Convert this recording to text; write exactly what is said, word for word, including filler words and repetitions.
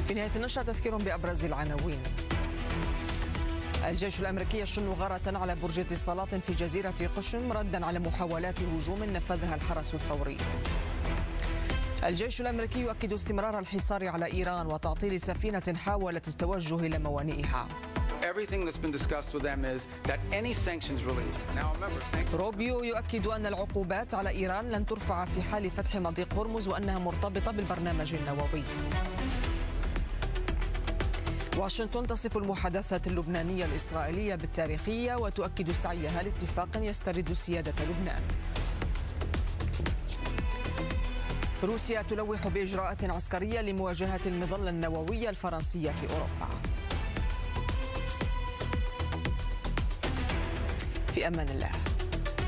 في نهاية النشرة تذكير بأبرز العناوين. الجيش الأمريكي يشن غارة على برج اتصالات في جزيرة قشم ردا على محاولات هجوم نفذها الحرس الثوري. الجيش الأمريكي يؤكد استمرار الحصار على إيران وتعطيل سفينة حاولت التوجه إلى موانئها. روبيو يؤكد أن العقوبات على إيران لن ترفع في حال فتح مضيق هرمز وأنها مرتبطة بالبرنامج النووي. واشنطن تصف المحادثات اللبنانية الإسرائيلية بالتاريخية وتؤكد سعيها لاتفاق يسترد سيادة لبنان. روسيا تلوح بإجراءات عسكرية لمواجهة المظلة النووية الفرنسية في أوروبا. في أمان الله.